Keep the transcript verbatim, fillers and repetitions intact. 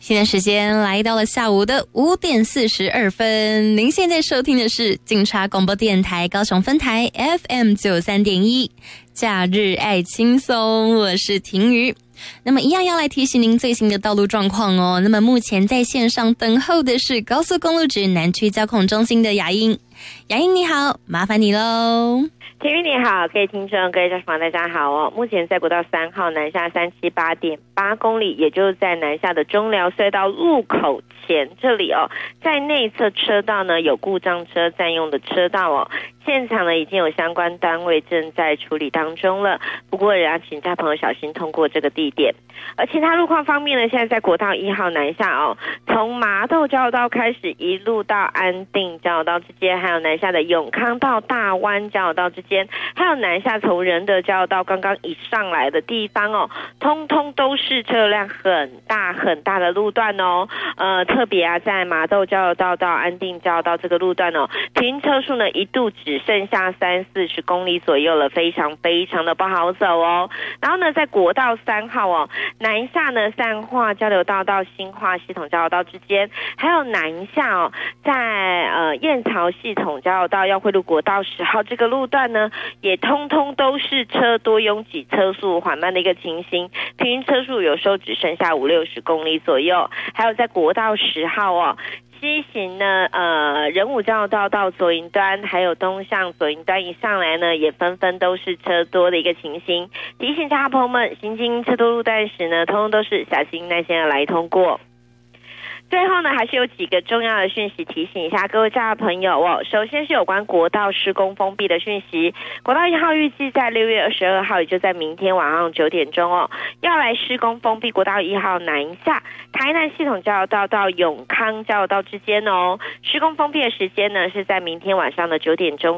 现在时间来到了下午的五点四十二分，您现在收听的是警察广播电台高雄分台 F M 九三点一，假日爱轻松，我是婷瑜。那么一样要来提醒您最新的道路状况哦。那么目前在线上等候的是高速公路指南区交控中心的雅英，雅英你好，麻烦你喽。 婷瑜你好，各位听众各位家属大家好哦。目前在国道三号南下三七八点八公里，也就是在南下的中寮隧道路口前这里哦，在内侧车道呢有故障车占用的车道哦，现场呢已经有相关单位正在处理当中了，不过也要请大家朋友小心通过这个地点。而其他路况方面呢，现在在国道一号南下哦，从麻豆交流道开始一路到安定交流道之间，还有南下的永康到大湾交流道之间，还有南下从仁德交流道刚刚一上来的地方哦，通通都是车辆很大很大的路段哦。呃，特别啊，在麻豆交流道到安定交流道这个路段哦，停车数呢一度只剩下三四十公里左右了，非常非常的不好走哦。然后呢，在国道三号哦，南下呢善化交流道到新化系统交流道之间，还有南下哦，在呃燕巢系统交流道要汇入国道十号这个路段呢，也通通都是车多拥挤、车速缓慢的一个情形，平均车速有时候只剩下五六十公里左右。还有在国道十号哦，西行呢，呃，仁武交流道到左营端，还有东向左营端一上来呢，也纷纷都是车多的一个情形。提醒家朋友们，行经车多路段时呢，通通都是小心耐心的来通过。最后呢，还是有几个重要的讯息提醒一下各位家的朋友哦。首先是有关国道施工封闭的讯息，国道一号预计在六月二十二号，也就在明天晚上九点钟哦，要来施工封闭国道一号南下台南系统交流道到永康交流道之间哦。施工封闭的时间呢是在明天晚上的九点钟